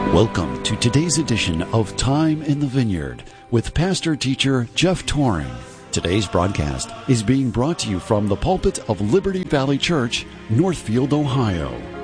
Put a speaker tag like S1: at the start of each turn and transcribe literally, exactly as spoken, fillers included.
S1: Welcome to today's edition of Time in the Vineyard with pastor teacher Jeff Toring. Today's broadcast is being brought to you from the pulpit of Liberty Valley Church, Northfield, Ohio.